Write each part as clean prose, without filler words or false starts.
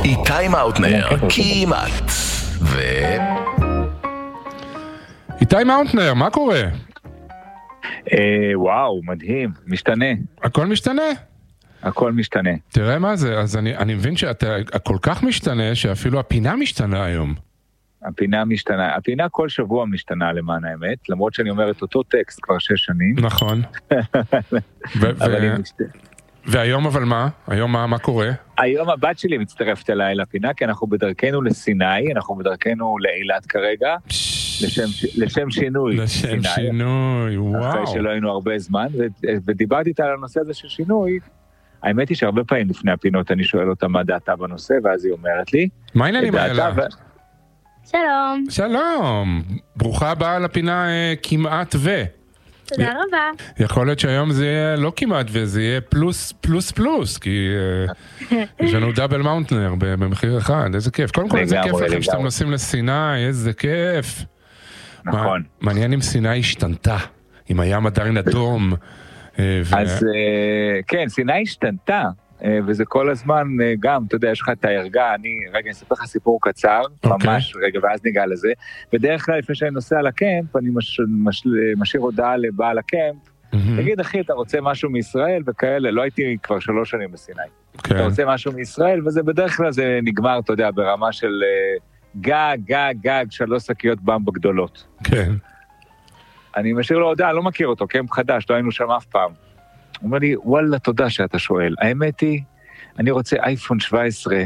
איתי מאוטנר, כמעט. איתי מאוטנר, מה קורה? וואו, מדהים, משתנה. הכל משתנה? הכל משתנה. תראה מה זה, אז אני מבין שאתה כל כך משתנה, שאפילו הפינה משתנה היום. הפינה משתנה, הפינה כל שבוע משתנה למען האמת, למרות שאני אומר את אותו טקסט כבר 6 שנים. נכון. והיום אבל מה? היום מה קורה? היום הבת שלי מצטרפת אליי לפינה, כי אנחנו בדרכנו לסיני, אנחנו בדרכנו לאילת כרגע, לשם שינוי. לשם שינוי, וואו. אחרי שלא היינו הרבה זמן, ודיברתי איתה על הנושא הזה של שינוי. האמת היא שהרבה פעמים לפני הפינות אני שואל אותה מה דעתה בנושא, ואז היא אומרת לי. מה העניינים האלה? שלום. שלום. ברוכה הבאה לפינה כמעט ו. תודה רבה. יכול להיות שהיום זה יהיה לא כמעט וזה יהיה פלוס פלוס פלוס, כי יש לנו דאבל מאונטנר במחיר אחד, איזה כיף. קודם כל איזה כיף לכם שאתם נוסעים לסיני, איזה כיף. נכון. מעניין אם סיני השתנתה, אם הים עדיין אדום. אז כן, סיני השתנתה. וזה כל הזמן גם, אתה יודע, יש לך את ההרגע, רגע, אני אספר לך סיפור קצר, ממש, רגע, ואז ניגע לזה. בדרך כלל, לפני שאני נוסע לקמפ, אני משאיר הודעה לבעל הקמפ, תגיד, אחי, אתה רוצה משהו מישראל וכאלה, לא הייתי כבר 3 שנים בסיני. אתה רוצה משהו מישראל, וזה בדרך כלל זה נגמר, אתה יודע, ברמה של גג, 3 שקיות במבה גדולות. כן. אני משאיר לו הודעה, לא מכיר אותו, קמפ חדש, לא היינו שם אף פעם. הוא אומר לי, וואלה, תודה שאתה שואל. האמת היא, אני רוצה אייפון 17,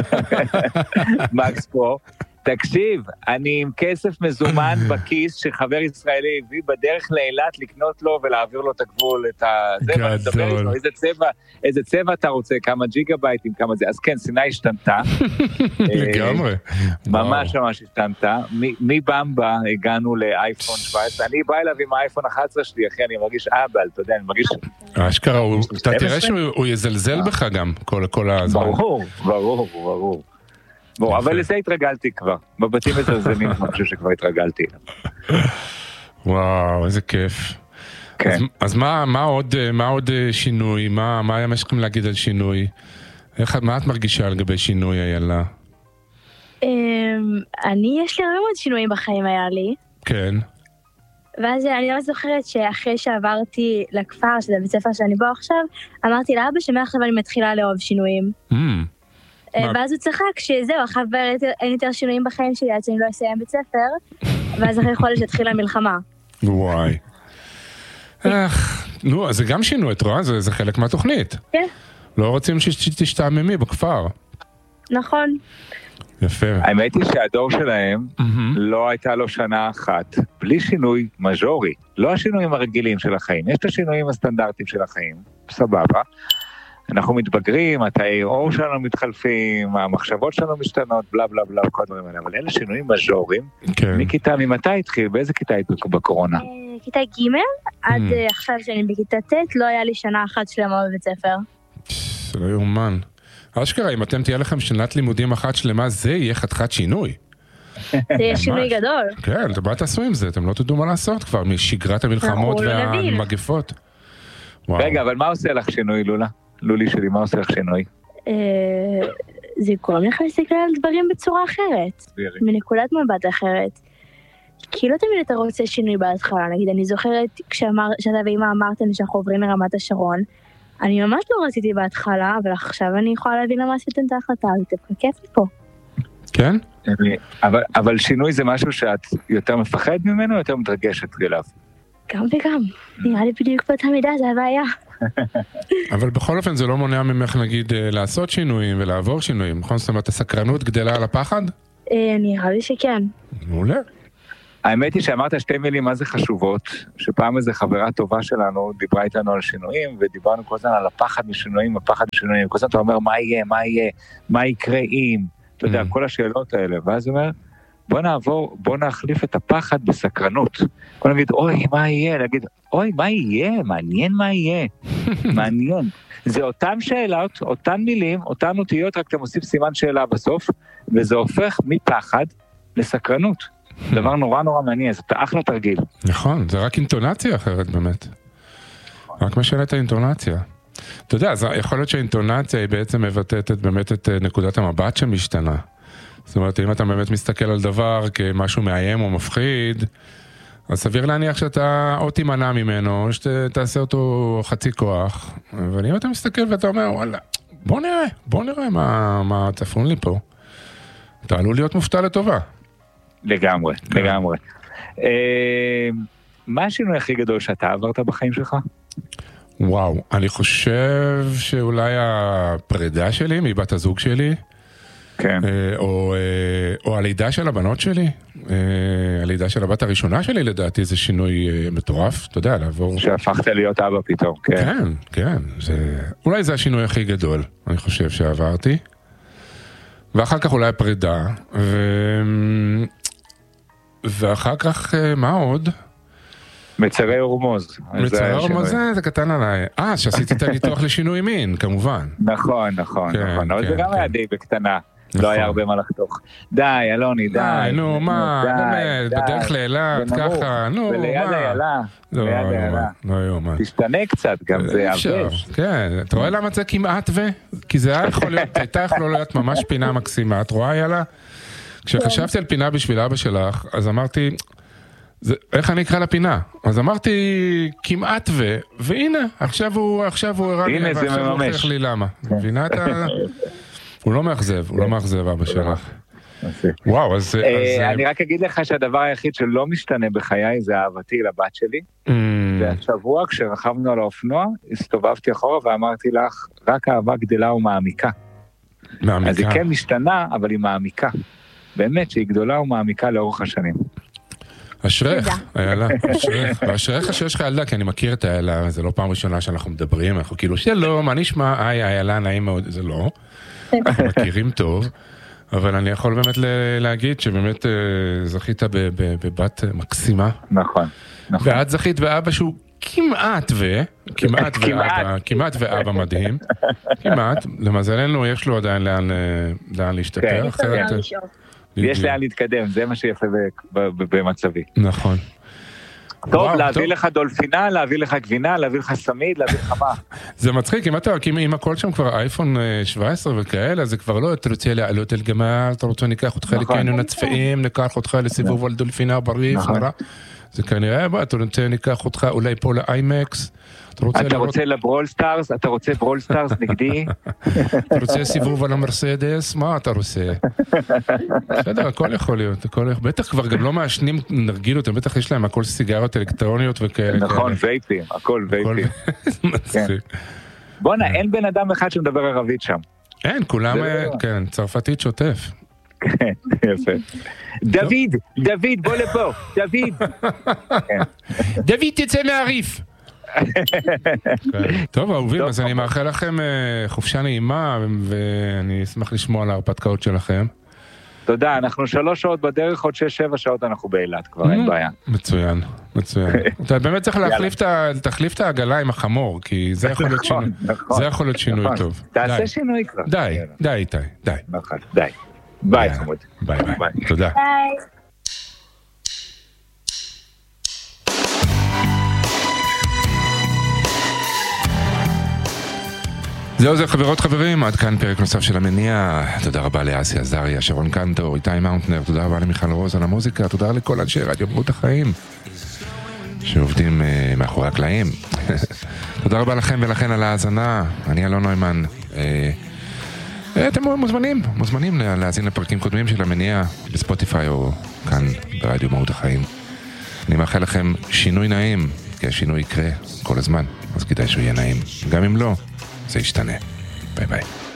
מקס פרו. תקשיב, אני עם כסף מזומן בכיס שחבר ישראלי הביא בדרך לאילת לקנות לו ולהעביר לו את הגבול, את זה, ואני מדבר איתו, איזה צבע אתה רוצה, כמה ג'יגה בייטים, כמה זה. אז כן, סיני השתנתה. לגמרי. ממש השתנתה. מבמבה הגענו לאייפון 17. אני בא אליו עם האייפון 11 שלי, אחי, אני מרגיש אבל, אתה יודע, אני מרגיש... אשכרה, אתה תראה שהוא יזלזל בך גם, כל הזמן. ברור. אבל לזה התרגלתי כבר, בבתים מזלזלים, אני חושב שכבר התרגלתי. וואו, איזה כיף. אז מה עוד שינוי? מה יש לכם להגיד על שינוי? מה את מרגישה לגבי שינוי, איילה? יש לי הרבה מאוד שינויים בחיים היה לי. כן. ואז אני לא זוכרת שאחרי שעברתי לכפר, שזה בית ספר שאני בו עכשיו, אמרתי לאבא שמעכשיו אני מתחילה לאהוב שינויים. ואז הוא צחק שזהו, אחר אין יותר שינויים בחיים שלי עד שאני לא אסיים בית ספר, ואז אחרי חודש התחילה המלחמה. וואי. נו, אז זה גם שינוי, את רואה? זה חלק מהתוכנית. כן. לא רוצים שתשתעממי בכפר. נכון. יפה. האמת היא שהדור שלהם לא הייתה לו שנה אחת, בלי שינוי מז'ורי. לא השינויים הרגילים של החיים, יש את השינויים הסטנדרטיים של החיים, סבבה. אנחנו מתבגרים, התאי אור שלנו מתחלפים, המחשבות שלנו משתנות, בלה בלה בלה, כל הדברים האלה, אבל אלה שינויים מז'וריים. ממתי התחיל? באיזה כיתה היית בקורונה? כיתה ג' עד עכשיו שאני בכיתה ט', לא היה לי שנה אחת שלמה בבית ספר. זה לא יאומן. אשכרה, אם אתם תהיה לכם שנת לימודים אחת שלמה, זה יהיה חתיכת שינוי. זה יהיה שינוי גדול. כן, מה תעשו עם זה? אתם לא תדעו מה לעשות כבר, משגרת המלחמות והמגפות. רגע, אבל מה עושה לך שינוי, לולה? לולי שלי, מה עושה לך שינוי? זה גורם לך להסתכל על דברים בצורה אחרת, מנקודת מבט אחרת. כי לא תמיד אתה רוצה שינוי בהתחלה, נגיד, אני זוכרת שאתה ואמא אמרתם שאנחנו עוברים לרמת השרון, אני ממש לא רציתי בהתחלה, אבל עכשיו אני יכולה להבין למה עשיתם את ההחלטה, זה כיף לי פה. כן? אבל שינוי זה משהו שאת יותר מפחד ממנו, או יותר מתרגשת אליו? גם וגם, נראה לי בדיוק באותה מידה, זה הבעיה. אבל בכל אופן זה לא מונע ממך נגיד לעשות שינויים ולעבור שינויים, נכון? זאת אומרת, הסקרנות גדלה על הפחד? נראה לי שכן. מעולה. האמת היא שאמרת 2 מילים מה זה חשובות, שפעם איזו חברה טובה שלנו דיברה איתנו על שינויים, ודיברנו כל הזמן על הפחד משינויים, כל הזמן אתה אומר מה יהיה, מה יקרה אם, אתה יודע, כל השאלות האלה, ואז הוא אומר, בוא נחליף את הפחד בסקרנות. בוא נגיד, אוי, מה יהיה? נגיד, אוי, מה יהיה? מעניין מה יהיה. מעניין. זה אותן שאלות, אותן מילים, אותן אותיות, רק אתה מוסיף סימן שאלה בסוף, וזה הופך מפחד לסקרנות. דבר נורא נורא מעניין, זה אחלה תרגיל. נכון, זה רק אינטונציה אחרת באמת. רק משנה את האינטונציה. אתה יודע, יכול להיות שהאינטונציה היא בעצם מבטאת באמת את נקודת המבט שמשתנה. זאת אומרת, אם אתה באמת מסתכל על דבר כמשהו מאיים או מפחיד, אז סביר להניח שאתה או תימנע ממנו, או שתעשה אותו חצי כוח. אבל אם אתה מסתכל ואתה אומר, וואלה, בוא נראה מה צפון לי פה. אתה עלול להיות מופתע לטובה. לגמרי, לגמרי. מה השינוי הכי גדול שאתה עברת בחיים שלך? וואו, אני חושב שאולי הפרידה שלי מבת הזוג שלי, כן. או הלידה של הבנות שלי, הלידה של הבת הראשונה שלי לדעתי זה שינוי מטורף, אתה יודע, לעבור... שהפכת להיות אבא פתאום, כן. כן, אולי זה השינוי הכי גדול, אני חושב שעברתי. ואחר כך אולי הפרידה, ואחר כך מה עוד? מצרי הורמוז. מצרי הורמוז זה קטן עליי. שעשיתי את הניתוח לשינוי מין, כמובן. נכון. אבל זה גם היה די בקטנה. לא היה הרבה מה לחתוך. די, אלוני, די. נו, מה, באמת, בדרך לאילת, ככה, נו, מה. וליד איילה. לא יאומן. תשתנה קצת, גם זה יבש. כן, אתה רואה למה זה כמעט כי זה הייתה יכולה להיות ממש פינה מקסימה. את רואה, איילה? כשחשבתי על פינה בשביל אבא שלך, אז אמרתי... איך אני אקרא לפינה? אז אמרתי כמעט והנה, עכשיו הוא הראה לי ועכשיו הוא הוכיח לי למה. מבינה את ה... הוא לא מאכזב אבא שלך. וואו, אז... אני רק אגיד לך שהדבר היחיד שלא משתנה בחיי זה אהבתי לבת שלי. והשבוע כשרכבנו על האופנוע, הסתובבתי אחורה ואמרתי לך, רק אהבה גדלה ומעמיקה. אז היא כן משתנה, אבל היא מעמיקה. באמת שהיא גדולה ומעמיקה לאורך השנים. אשרך, איילה, אשרך שיש לך ילדה, כי אני מכיר את איילה, זה לא פעם ראשונה שאנחנו מדברים, אנחנו כאילו שלא, מה נשמע, איילה, נעים מאוד, זה לא, אנחנו מכירים טוב, אבל אני יכול באמת להגיד שבאמת זכית בבת מקסימה. נכון. ואת זכית באבא שהוא כמעט ואבא מדהים, כמעט, למזלנו יש לו עדיין לאן להשתפר, אחרת... יש לאן להתקדם, זה מה שיפה במצבי. נכון. טוב, להביא לך דולפינה, להביא לך גבינה, להביא לך סמיד, להביא לך מה. זה מצחיק, אם הכל שם כבר אייפון 17 וכאלה, זה כבר לא, אתה רוצה לעלות אל גמל, אתה רוצה ניקח אותך לקניון הצפעים, ניקח אותך לסיבוב על דולפינה בריף, זה כנראה, אתה רוצה ניקח אותך אולי פה לאיימקס, אתה רוצה לברול סטארס? אתה רוצה ברול סטארס נגדי? אתה רוצה סיבוב על המרסדס? מה אתה רוצה? בסדר, הכל יכול להיות. בטח כבר גם לא מעשנים נרגילות, בטח יש להם הכל סיגריות אלקטרוניות וכאלה. נכון, וייפים, הכל וייפים. בוא'נה, אין בן אדם אחד שמדבר ערבית שם. אין, כולם, כן, צרפתית שוטף. כן, יפה. דוד, בוא לפה, דוד תצא מהריף. טוב, אהובים, אז אני מאחל לכם חופשה נעימה, ואני אשמח לשמוע על ההרפתקאות שלכם. תודה, אנחנו 3 שעות בדרך, עוד 6-7 שעות אנחנו באילת כבר, אין בעיה. מצוין. אתה באמת צריך להחליף את העגלה עם החמור, כי זה יכול להיות שינוי טוב. תעשה שינוי כבר. די, איתי, די. די. ביי, חמוד. ביי. תודה. ביי. זהו, חברות חברים, עד כאן פרק נוסף של המניע. תודה רבה לאסי עזריה, שרון קנטור, איתי מאונטנר, תודה רבה למיכל רוז על המוזיקה, תודה לכל אנשי רדיו מהות החיים שעובדים מאחורי הקלעים. תודה רבה לכם ולכן על ההאזנה. אני אלון נוימן. אתם מוזמנים להאזין לפרקים קודמים של המניע בספוטיפיי או כאן ברדיו מהות החיים. אני מאחל לכם שינוי נעים, כי השינוי יקרה כל הזמן, אז כדאי שהוא יהיה נעים. גם אם לא, זה ישתנה. ביי ביי.